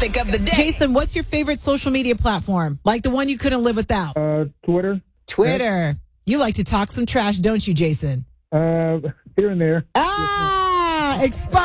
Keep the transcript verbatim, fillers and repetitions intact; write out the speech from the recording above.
topic of the day. Jason, what's your favorite social media platform? Like the one you couldn't live without? Uh, Twitter. Twitter. You like to talk some trash, don't you, Jason? Uh, here and there. Ah, expired.